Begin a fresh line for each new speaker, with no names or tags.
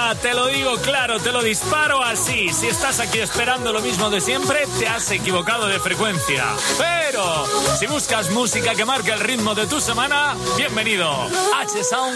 nada, te lo digo claro, te lo disparo así. Si estás aquí esperando lo mismo de siempre, te has equivocado de frecuencia. Pero si buscas música que marque el ritmo de tu semana, bienvenido. H-Sound